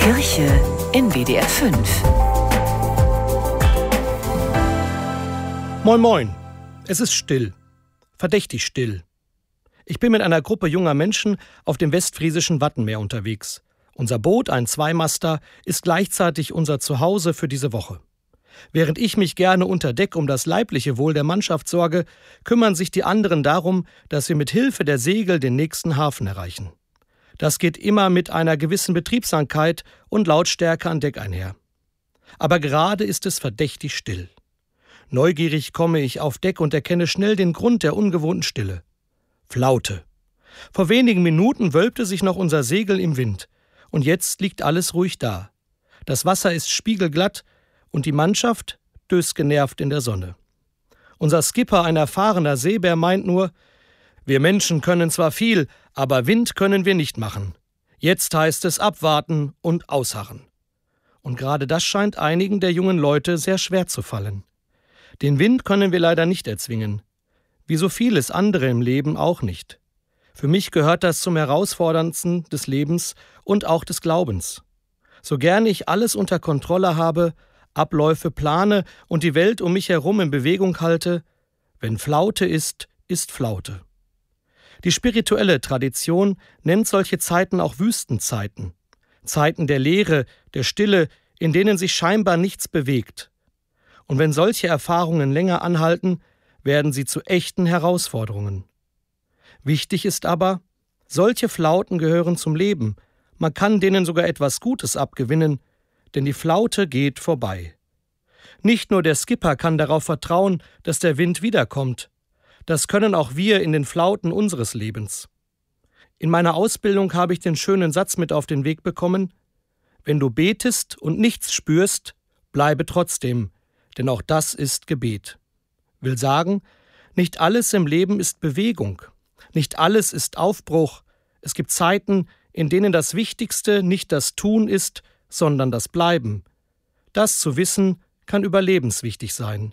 Kirche in WDR 5. Moin moin, es ist still, verdächtig still. Ich bin mit einer Gruppe junger Menschen auf dem westfriesischen Wattenmeer unterwegs. Unser Boot, ein Zweimaster, ist gleichzeitig unser Zuhause für diese Woche. Während ich mich gerne unter Deck um das leibliche Wohl der Mannschaft sorge, kümmern sich die anderen darum, dass wir mit Hilfe der Segel den nächsten Hafen erreichen. Das geht immer mit einer gewissen Betriebsamkeit und Lautstärke an Deck einher. Aber gerade ist es verdächtig still. Neugierig komme ich auf Deck und erkenne schnell den Grund der ungewohnten Stille. Flaute. Vor wenigen Minuten wölbte sich noch unser Segel im Wind. Und jetzt liegt alles ruhig da. Das Wasser ist spiegelglatt und die Mannschaft döst genervt in der Sonne. Unser Skipper, ein erfahrener Seebär, meint nur: Wir Menschen können zwar viel, aber Wind können wir nicht machen. Jetzt heißt es abwarten und ausharren. Und gerade das scheint einigen der jungen Leute sehr schwer zu fallen. Den Wind können wir leider nicht erzwingen. Wie so vieles andere im Leben auch nicht. Für mich gehört das zum Herausforderndsten des Lebens und auch des Glaubens. So gern ich alles unter Kontrolle habe, Abläufe plane und die Welt um mich herum in Bewegung halte, wenn Flaute ist, ist Flaute. Die spirituelle Tradition nennt solche Zeiten auch Wüstenzeiten. Zeiten der Leere, der Stille, in denen sich scheinbar nichts bewegt. Und wenn solche Erfahrungen länger anhalten, werden sie zu echten Herausforderungen. Wichtig ist aber, solche Flauten gehören zum Leben. Man kann denen sogar etwas Gutes abgewinnen, denn die Flaute geht vorbei. Nicht nur der Skipper kann darauf vertrauen, dass der Wind wiederkommt. Das können auch wir in den Flauten unseres Lebens. In meiner Ausbildung habe ich den schönen Satz mit auf den Weg bekommen: Wenn du betest und nichts spürst, bleibe trotzdem, denn auch das ist Gebet. Will sagen, nicht alles im Leben ist Bewegung, nicht alles ist Aufbruch. Es gibt Zeiten, in denen das Wichtigste nicht das Tun ist, sondern das Bleiben. Das zu wissen, kann überlebenswichtig sein.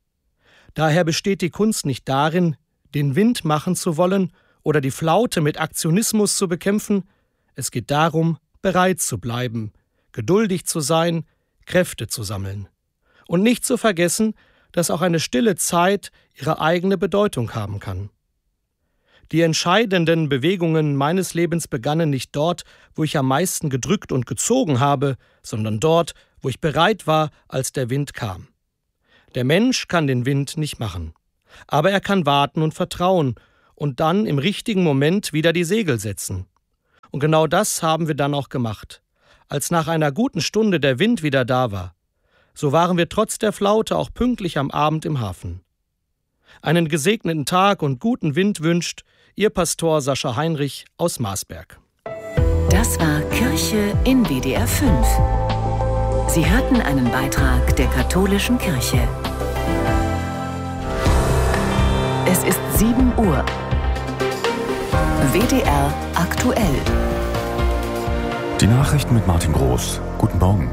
Daher besteht die Kunst nicht darin, den Wind machen zu wollen oder die Flaute mit Aktionismus zu bekämpfen. Es geht darum, bereit zu bleiben, geduldig zu sein, Kräfte zu sammeln. Und nicht zu vergessen, dass auch eine stille Zeit ihre eigene Bedeutung haben kann. Die entscheidenden Bewegungen meines Lebens begannen nicht dort, wo ich am meisten gedrückt und gezogen habe, sondern dort, wo ich bereit war, als der Wind kam. Der Mensch kann den Wind nicht machen, aber er kann warten und vertrauen und dann im richtigen Moment wieder die Segel setzen. Und genau das haben wir dann auch gemacht, als nach einer guten Stunde der Wind wieder da war. So waren wir trotz der Flaute auch pünktlich am Abend im Hafen. Einen gesegneten Tag und guten Wind wünscht Ihr Pastor Sascha Heinrich aus Marsberg. Das war Kirche in WDR 5. Sie hörten einen Beitrag der katholischen Kirche. Es ist 7 Uhr. WDR aktuell. Die Nachrichten mit Martin Groß. Guten Morgen.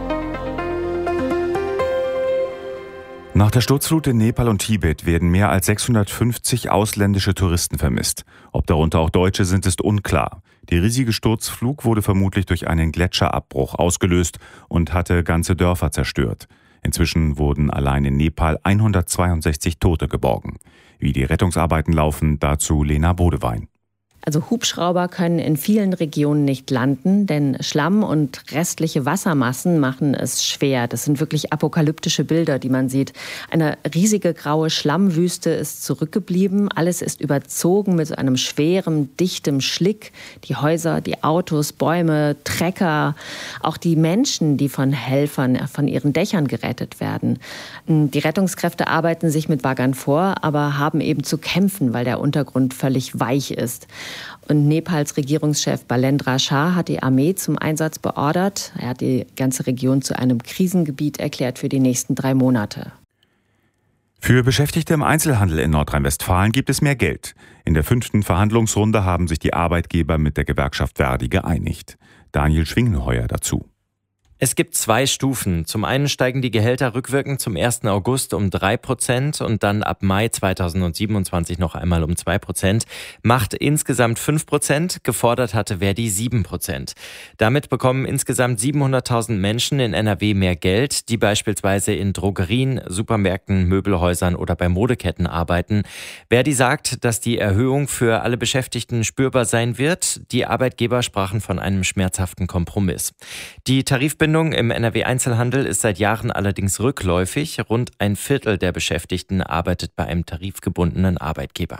Nach der Sturzflut in Nepal und Tibet werden mehr als 650 ausländische Touristen vermisst. Ob darunter auch Deutsche sind, ist unklar. Die riesige Sturzflug wurde vermutlich durch einen Gletscherabbruch ausgelöst und hatte ganze Dörfer zerstört. Inzwischen wurden allein in Nepal 162 Tote geborgen. Wie die Rettungsarbeiten laufen, dazu Lena Bodewein. Also Hubschrauber können in vielen Regionen nicht landen, denn Schlamm und restliche Wassermassen machen es schwer. Das sind wirklich apokalyptische Bilder, die man sieht. Eine riesige graue Schlammwüste ist zurückgeblieben. Alles ist überzogen mit einem schweren, dichtem Schlick. Die Häuser, die Autos, Bäume, Trecker, auch die Menschen, die von Helfern von ihren Dächern gerettet werden. Die Rettungskräfte arbeiten sich mit Baggern vor, aber haben eben zu kämpfen, weil der Untergrund völlig weich ist. Und Nepals Regierungschef Balendra Shah hat die Armee zum Einsatz beordert. Er hat die ganze Region zu einem Krisengebiet erklärt für die nächsten 3 Monate. Für Beschäftigte im Einzelhandel in Nordrhein-Westfalen gibt es mehr Geld. In der 5. Verhandlungsrunde haben sich die Arbeitgeber mit der Gewerkschaft Verdi geeinigt. Daniel Schwingenheuer dazu. Es gibt 2 Stufen. Zum einen steigen die Gehälter rückwirkend zum 1. August um 3% und dann ab Mai 2027 noch einmal um 2%. Macht insgesamt 5%. Gefordert hatte Verdi 7%. Damit bekommen insgesamt 700.000 Menschen in NRW mehr Geld, die beispielsweise in Drogerien, Supermärkten, Möbelhäusern oder bei Modeketten arbeiten. Verdi sagt, dass die Erhöhung für alle Beschäftigten spürbar sein wird. Die Arbeitgeber sprachen von einem schmerzhaften Kompromiss. Die Tarifbindung im NRW-Einzelhandel ist seit Jahren allerdings rückläufig. Rund ein Viertel der Beschäftigten arbeitet bei einem tarifgebundenen Arbeitgeber.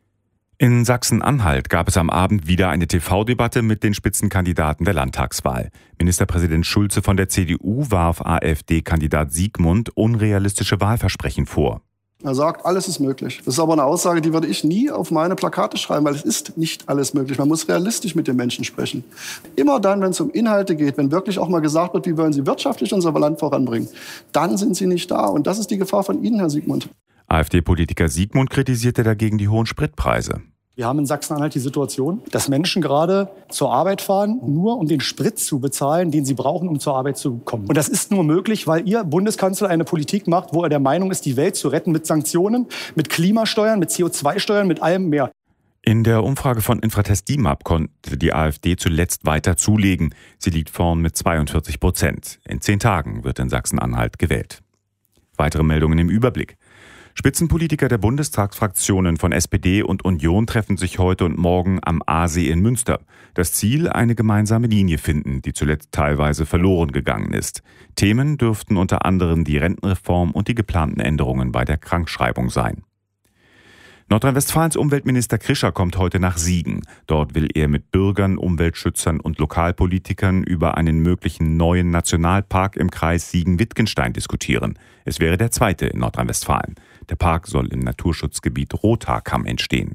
In Sachsen-Anhalt gab es am Abend wieder eine TV-Debatte mit den Spitzenkandidaten der Landtagswahl. Ministerpräsident Schulze von der CDU warf AfD-Kandidat Siegmund unrealistische Wahlversprechen vor. Er sagt, alles ist möglich. Das ist aber eine Aussage, die würde ich nie auf meine Plakate schreiben, weil es ist nicht alles möglich. Man muss realistisch mit den Menschen sprechen. Immer dann, wenn es um Inhalte geht, wenn wirklich auch mal gesagt wird, wie wollen Sie wirtschaftlich unser Land voranbringen, dann sind Sie nicht da. Und das ist die Gefahr von Ihnen, Herr Siegmund. AfD-Politiker Siegmund kritisierte dagegen die hohen Spritpreise. Wir haben in Sachsen-Anhalt die Situation, dass Menschen gerade zur Arbeit fahren, nur um den Sprit zu bezahlen, den sie brauchen, um zur Arbeit zu kommen. Und das ist nur möglich, weil Ihr Bundeskanzler eine Politik macht, wo er der Meinung ist, die Welt zu retten mit Sanktionen, mit Klimasteuern, mit CO2-Steuern, mit allem mehr. In der Umfrage von Infratest DIMAP konnte die AfD zuletzt weiter zulegen. Sie liegt vorn mit 42%. In 10 Tagen wird in Sachsen-Anhalt gewählt. Weitere Meldungen im Überblick. Spitzenpolitiker der Bundestagsfraktionen von SPD und Union treffen sich heute und morgen am Aasee in Münster. Das Ziel, eine gemeinsame Linie finden, die zuletzt teilweise verloren gegangen ist. Themen dürften unter anderem die Rentenreform und die geplanten Änderungen bei der Krankschreibung sein. Nordrhein-Westfalens Umweltminister Krischer kommt heute nach Siegen. Dort will er mit Bürgern, Umweltschützern und Lokalpolitikern über einen möglichen neuen Nationalpark im Kreis Siegen-Wittgenstein diskutieren. Es wäre der 2. in Nordrhein-Westfalen. Der Park soll im Naturschutzgebiet Rothaarkamm entstehen.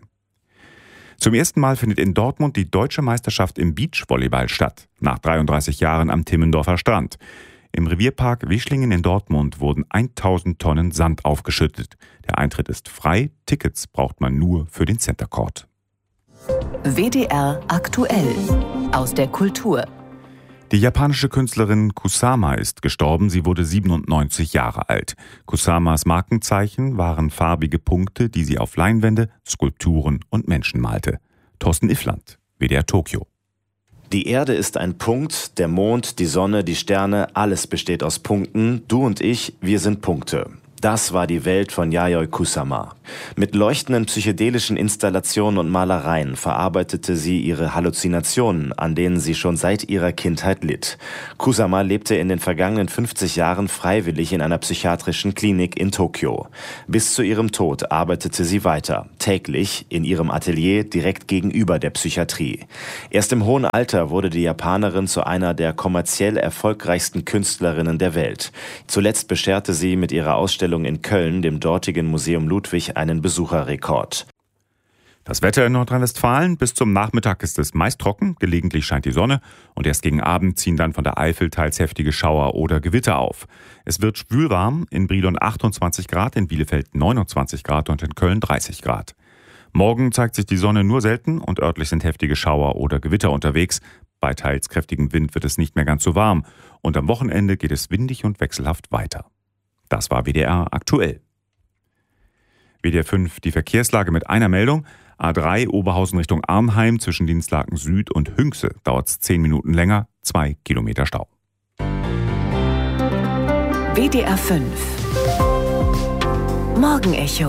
Zum ersten Mal findet in Dortmund die Deutsche Meisterschaft im Beachvolleyball statt. Nach 33 Jahren am Timmendorfer Strand. Im Revierpark Wischlingen in Dortmund wurden 1000 Tonnen Sand aufgeschüttet. Der Eintritt ist frei, Tickets braucht man nur für den Center Court. WDR aktuell aus der Kultur. Die japanische Künstlerin Kusama ist gestorben, sie wurde 97 Jahre alt. Kusamas Markenzeichen waren farbige Punkte, die sie auf Leinwände, Skulpturen und Menschen malte. Thorsten Iffland, WDR Tokio. Die Erde ist ein Punkt, der Mond, die Sonne, die Sterne, alles besteht aus Punkten. Du und ich, wir sind Punkte. Das war die Welt von Yayoi Kusama. Mit leuchtenden psychedelischen Installationen und Malereien verarbeitete sie ihre Halluzinationen, an denen sie schon seit ihrer Kindheit litt. Kusama lebte in den vergangenen 50 Jahren freiwillig in einer psychiatrischen Klinik in Tokio. Bis zu ihrem Tod arbeitete sie weiter, täglich in ihrem Atelier direkt gegenüber der Psychiatrie. Erst im hohen Alter wurde die Japanerin zu einer der kommerziell erfolgreichsten Künstlerinnen der Welt. Zuletzt bescherte sie mit ihrer Ausstellung in Köln, dem dortigen Museum Ludwig, einen Besucherrekord. Das Wetter in Nordrhein-Westfalen: bis zum Nachmittag ist es meist trocken, gelegentlich scheint die Sonne und erst gegen Abend ziehen dann von der Eifel teils heftige Schauer oder Gewitter auf. Es wird schwülwarm, in Brilon 28 Grad, in Bielefeld 29 Grad und in Köln 30 Grad. Morgen zeigt sich die Sonne nur selten und örtlich sind heftige Schauer oder Gewitter unterwegs. Bei teils kräftigem Wind wird es nicht mehr ganz so warm und am Wochenende geht es windig und wechselhaft weiter. Das war WDR aktuell. WDR 5, die Verkehrslage mit einer Meldung. A3 Oberhausen Richtung Arnheim zwischen Dienstlaken Süd und Hünxe dauert es 10 Minuten länger, 2 Kilometer Stau. WDR 5 Morgenecho.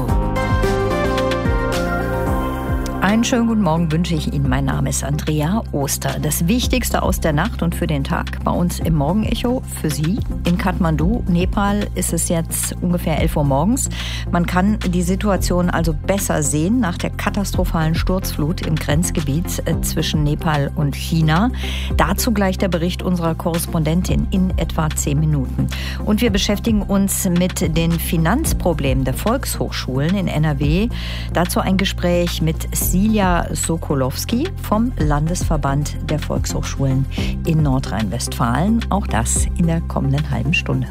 Einen schönen guten Morgen wünsche ich Ihnen. Mein Name ist Andrea Oster. Das Wichtigste aus der Nacht und für den Tag bei uns im Morgenecho für Sie. In Kathmandu, Nepal, ist es jetzt ungefähr 11 Uhr morgens. Man kann die Situation also besser sehen nach der katastrophalen Sturzflut im Grenzgebiet zwischen Nepal und China. Dazu gleich der Bericht unserer Korrespondentin in etwa 10 Minuten. Und wir beschäftigen uns mit den Finanzproblemen der Volkshochschulen in NRW. Dazu ein Gespräch mit Silja Sokolowski vom Landesverband der Volkshochschulen in Nordrhein-Westfalen. Auch das in der kommenden halben Stunde.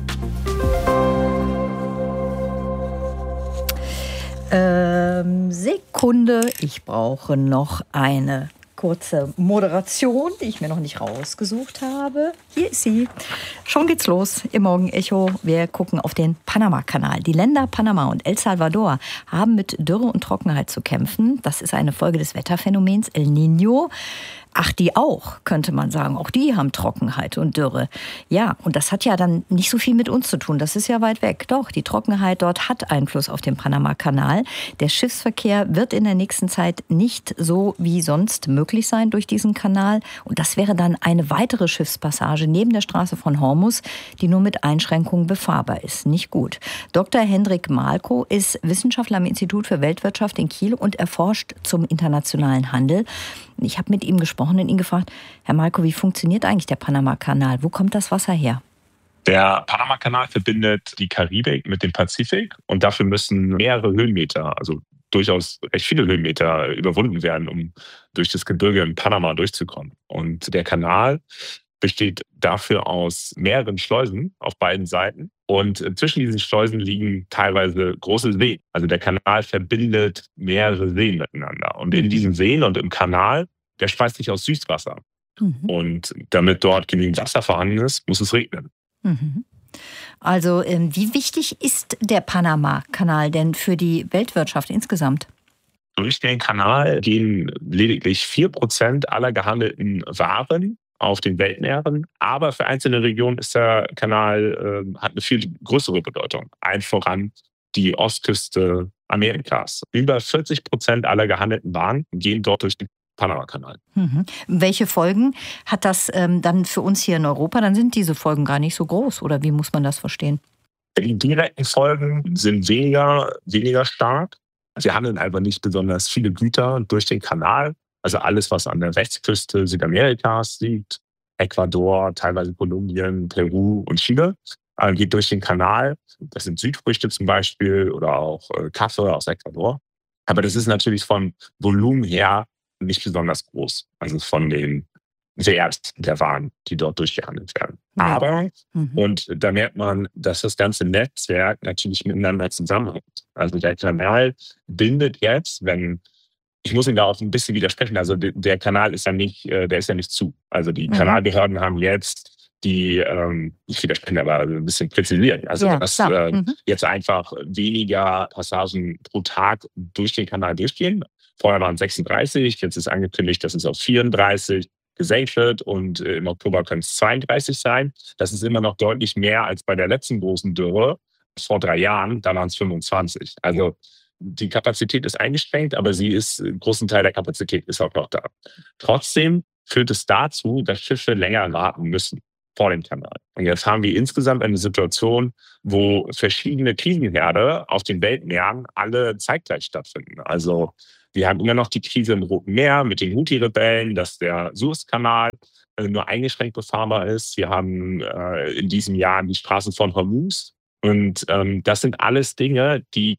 Sekunde, ich brauche noch eine kurze Moderation, die ich mir noch nicht rausgesucht habe. Hier ist sie. Schon geht's los im Morgen-Echo. Wir gucken auf den Panama-Kanal. Die Länder Panama und El Salvador haben mit Dürre und Trockenheit zu kämpfen. Das ist eine Folge des Wetterphänomens El Niño. Ach, die auch, könnte man sagen. Auch die haben Trockenheit und Dürre. Ja, und das hat ja dann nicht so viel mit uns zu tun. Das ist ja weit weg. Doch, die Trockenheit dort hat Einfluss auf den Panama-Kanal. Der Schiffsverkehr wird in der nächsten Zeit nicht so wie sonst möglich sein durch diesen Kanal. Und das wäre dann eine weitere Schiffspassage neben der Straße von Hormuz, die nur mit Einschränkungen befahrbar ist. Nicht gut. Dr. Hendrik Malko ist Wissenschaftler am Institut für Weltwirtschaft in Kiel und erforscht zum internationalen Handel. Ich habe mit ihm gesprochen und ihn gefragt, Herr Malko, wie funktioniert eigentlich der Panama-Kanal? Wo kommt das Wasser her? Der Panama-Kanal verbindet die Karibik mit dem Pazifik und dafür müssen mehrere Höhenmeter, also durchaus recht viele Höhenmeter überwunden werden, um durch das Gebirge in Panama durchzukommen. Und der Kanal besteht dafür aus mehreren Schleusen auf beiden Seiten. Und zwischen diesen Schleusen liegen teilweise große Seen. Also der Kanal verbindet mehrere Seen miteinander. Und in diesen Seen und im Kanal, der speist sich aus Süßwasser. Und damit dort genügend Wasser vorhanden ist, muss es regnen. Also wie wichtig ist der Panama-Kanal denn für die Weltwirtschaft insgesamt? Durch den Kanal gehen lediglich 4% aller gehandelten Waren auf den Weltmeeren. Aber für einzelne Regionen ist der Kanal hat eine viel größere Bedeutung. Allen voran die Ostküste Amerikas. Über 40% aller gehandelten Waren gehen dort durch den Panama-Kanal. Welche Folgen hat das dann für uns hier in Europa? Dann sind diese Folgen gar nicht so groß. Oder wie muss man das verstehen? Die direkten Folgen sind weniger stark. Sie handeln einfach nicht besonders viele Güter durch den Kanal. Also alles, was an der Westküste Südamerikas liegt, Ecuador, teilweise Kolumbien, Peru und Chile, geht durch den Kanal. Das sind Südfrüchte zum Beispiel oder auch Kaffee aus Ecuador. Aber das ist natürlich von Volumen her nicht besonders groß. Also von den Wert der Waren, die dort durchgehandelt werden. Aber, und da merkt man, dass das ganze Netzwerk natürlich miteinander zusammenhängt. Also der Kanal bindet jetzt, ich muss Ihnen da auch ein bisschen widersprechen. Also der Kanal ist ja nicht zu. Also die Kanalbehörden haben jetzt nicht widersprechen, aber ein bisschen präzisiert. Also dass jetzt einfach weniger Passagen pro Tag durch den Kanal durchgehen. Vorher waren es 36, jetzt ist angekündigt, dass es auf 34 gesenkt wird und im Oktober können es 32 sein. Das ist immer noch deutlich mehr als bei der letzten großen Dürre vor 3 Jahren, da waren es 25. Also die Kapazität ist eingeschränkt, aber ein großen Teil der Kapazität ist auch noch da. Trotzdem führt es dazu, dass Schiffe länger warten müssen vor dem Kanal. Und jetzt haben wir insgesamt eine Situation, wo verschiedene Krisenherde auf den Weltmeeren alle zeitgleich stattfinden. Also wir haben immer noch die Krise im Roten Meer mit den Houthi-Rebellen, dass der Suezkanal nur eingeschränkt befahrbar ist. Wir haben in diesem Jahr die Straßen von Hormuz. Und das sind alles Dinge, die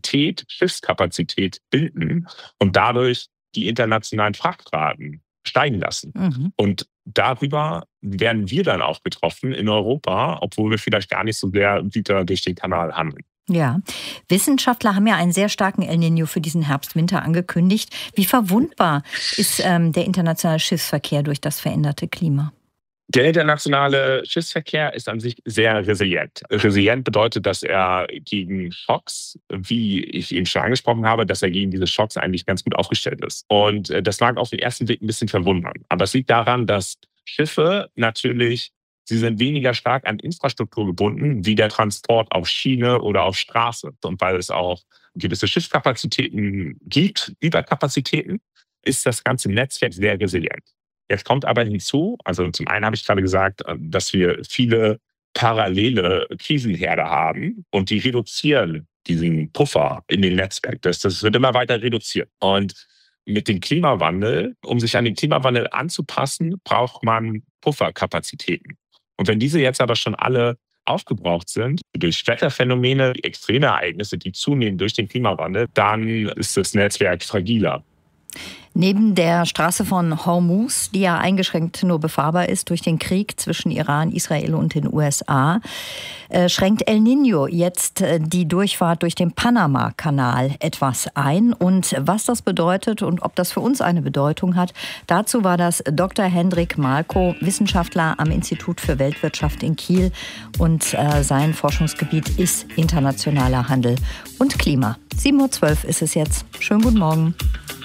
Schiffskapazität bilden und dadurch die internationalen Frachtraten steigen lassen. Und darüber werden wir dann auch betroffen in Europa, obwohl wir vielleicht gar nicht so sehr Güter durch den Kanal handeln. Ja, Wissenschaftler haben ja einen sehr starken El Niño für diesen Herbst-Winter angekündigt. Wie verwundbar ist der internationale Schiffsverkehr durch das veränderte Klima? Der internationale Schiffsverkehr ist an sich sehr resilient. Resilient bedeutet, dass er gegen Schocks, wie ich eben schon angesprochen habe, dass er gegen diese Schocks eigentlich ganz gut aufgestellt ist. Und das mag auf den ersten Blick ein bisschen verwundern. Aber es liegt daran, dass Schiffe natürlich, sie sind weniger stark an Infrastruktur gebunden, wie der Transport auf Schiene oder auf Straße. Und weil es auch gewisse Schiffskapazitäten gibt, Überkapazitäten, ist das ganze Netzwerk sehr resilient. Jetzt kommt aber hinzu, also zum einen habe ich gerade gesagt, dass wir viele parallele Krisenherde haben und die reduzieren diesen Puffer in den Netzwerk. Das wird immer weiter reduziert. Und mit dem Klimawandel, um sich an den Klimawandel anzupassen, braucht man Pufferkapazitäten. Und wenn diese jetzt aber schon alle aufgebraucht sind, durch Wetterphänomene, extreme Ereignisse, die zunehmen durch den Klimawandel, dann ist das Netzwerk fragiler. Neben der Straße von Hormuz, die ja eingeschränkt nur befahrbar ist durch den Krieg zwischen Iran, Israel und den USA, schränkt El Niño jetzt die Durchfahrt durch den Panama-Kanal etwas ein. Und was das bedeutet und ob das für uns eine Bedeutung hat, dazu war das Dr. Hendrik Malko, Wissenschaftler am Institut für Weltwirtschaft in Kiel. Und sein Forschungsgebiet ist internationaler Handel und Klima. 7:12 Uhr ist es jetzt. Schönen guten Morgen.